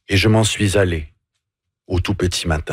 et je m'en suis allé au tout petit matin.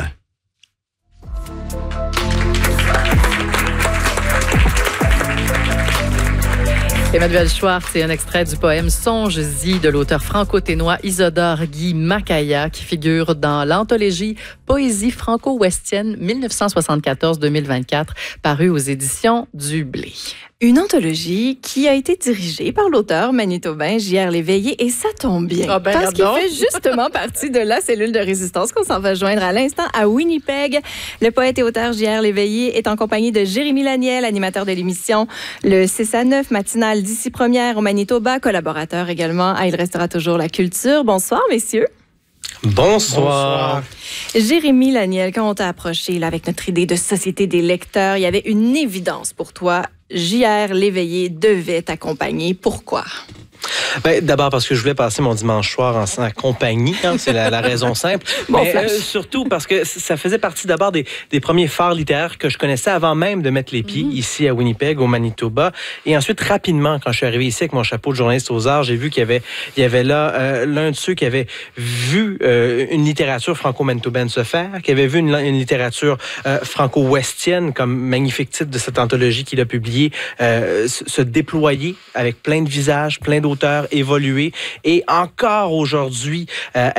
Emmanuel Schwartz, c'est un extrait du poème Songes-y de l'auteur franco-ténois Isidore Guy Macaya qui figure dans l'anthologie Poésie franco-ouestienne 1974-2024 parue aux éditions du Blé. Une anthologie qui a été dirigée par l'auteur manitobain J.R. Léveillé, et ça tombe bien, parce qu'il fait justement partie de la cellule de résistance qu'on s'en va joindre à l'instant à Winnipeg. Le poète et auteur J.R. Léveillé est en compagnie de Jérémy Laniel, animateur de l'émission Le 6 à 9 matinale d'ici première au Manitoba, collaborateur également à Il restera toujours la culture. Bonsoir, messieurs. Bonsoir. Jérémy Laniel, quand on t'a approché là, avec notre idée de société des lecteurs, il y avait une évidence pour toi. J.R. Léveillé devait t'accompagner. Pourquoi? Ben, d'abord parce que je voulais passer mon dimanche soir en sa compagnie, hein, c'est la raison simple. Bon, mais surtout parce que ça faisait partie d'abord des premiers phares littéraires que je connaissais avant même de mettre les pieds ici à Winnipeg, au Manitoba. Et ensuite, rapidement, quand je suis arrivé ici avec mon chapeau de journaliste aux arts, j'ai vu qu'il y avait là l'un de ceux qui avait vu une littérature franco-manitobaine se faire, qui avait vu une littérature franco-ouestienne, comme magnifique titre de cette anthologie qu'il a publiée, se déployer avec plein de visages, plein d'auteurs, évoluer et encore aujourd'hui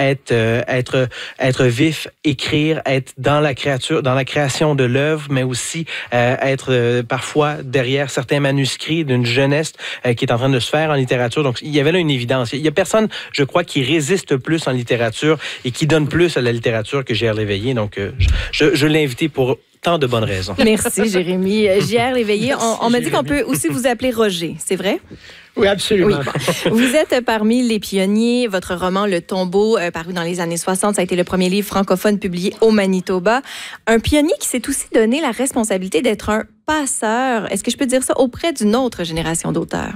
être vif, écrire, être dans la création de l'œuvre, mais aussi être parfois derrière certains manuscrits d'une jeunesse qui est en train de se faire en littérature. Donc, il y avait là une évidence. Il y a personne, je crois, qui résiste plus en littérature et qui donne plus à la littérature que J.R. Léveillé. Donc, je l'ai invité pour tant de bonnes raisons. Merci, Jérémy. J.R. Léveillé, on m'a dit qu'on peut aussi vous appeler Roger, c'est vrai? Oui, absolument. Oui. Vous êtes parmi les pionniers. Votre roman Le Tombeau, paru dans les années 60, ça a été le premier livre francophone publié au Manitoba. Un pionnier qui s'est aussi donné la responsabilité d'être un passeur, est-ce que je peux dire ça, auprès d'une autre génération d'auteurs?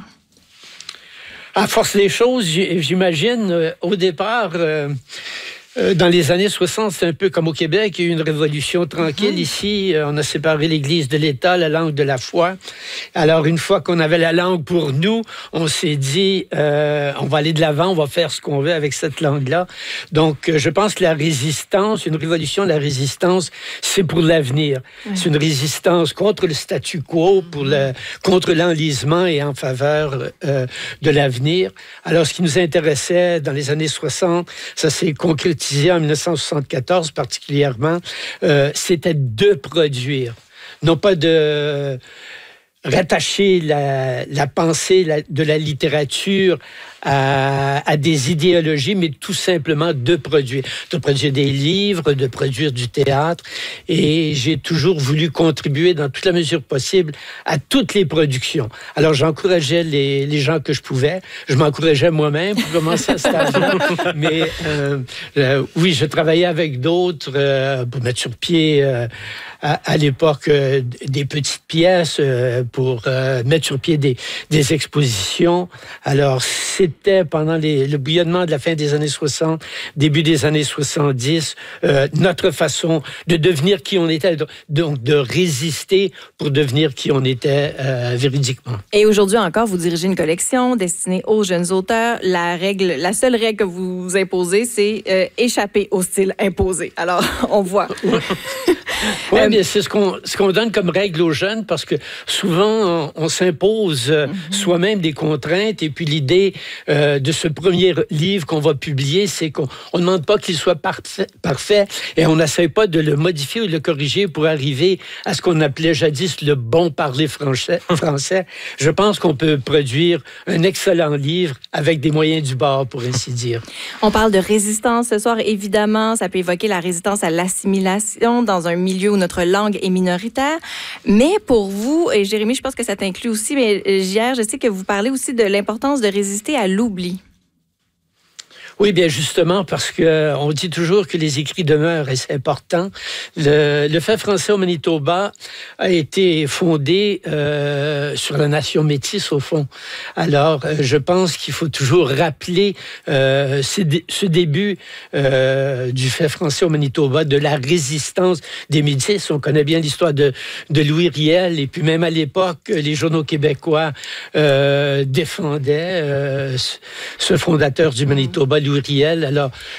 À force des choses, j'imagine, au départ... dans les années 60, c'est un peu comme au Québec, il y a eu une révolution tranquille. Ici, on a séparé l'Église de l'État, la langue de la foi. Alors, une fois qu'on avait la langue pour nous, on s'est dit, on va aller de l'avant, on va faire ce qu'on veut avec cette langue-là. Donc, je pense que la résistance, une révolution de la résistance, c'est pour l'avenir. C'est une résistance contre le statu quo, contre l'enlisement et en faveur de l'avenir. Alors, ce qui nous intéressait dans les années 60, ça s'est concrétisé en 1974 particulièrement, c'était de produire, non pas de rattacher la pensée de la littérature à des idéologies, mais tout simplement de produire des livres, de produire du théâtre. Et j'ai toujours voulu contribuer dans toute la mesure possible à toutes les productions. Alors j'encourageais les gens que je pouvais. Je m'encourageais moi-même pour commencer à stage-là. Mais oui, je travaillais avec d'autres pour mettre sur pied à l'époque des petites pièces pour mettre sur pied des expositions. Alors c'était pendant le bouillonnement de la fin des années 60, début des années 70, notre façon de devenir qui on était, donc de résister pour devenir qui on était véridiquement. Et aujourd'hui encore, vous dirigez une collection destinée aux jeunes auteurs. La seule règle que vous imposez, c'est échapper au style imposé. Alors, on voit. Oui, mais c'est ce qu'on donne comme règle aux jeunes, parce que souvent, on s'impose soi-même des contraintes, et puis l'idée de ce premier livre qu'on va publier, c'est qu'on ne demande pas qu'il soit parfait, et on n'essaie pas de le modifier ou de le corriger pour arriver à ce qu'on appelait jadis le bon parler français. Je pense qu'on peut produire un excellent livre avec des moyens du bord, pour ainsi dire. On parle de résistance ce soir, évidemment. Ça peut évoquer la résistance à l'assimilation dans un milieu où notre langue est minoritaire. Mais pour vous, et Jérémy, je pense que ça t'inclut aussi, mais J.R., je sais que vous parlez aussi de l'importance de résister à l'oubli. Oui, bien justement, parce qu'on dit toujours que les écrits demeurent, et c'est important. Le fait français au Manitoba a été fondé sur la nation métisse, au fond. Alors, je pense qu'il faut toujours rappeler ce début du fait français au Manitoba, de la résistance des métis. On connaît bien l'histoire de Louis Riel, et puis même à l'époque, les journaux québécois défendaient ce fondateur du Manitoba, Louis Riel. Alors,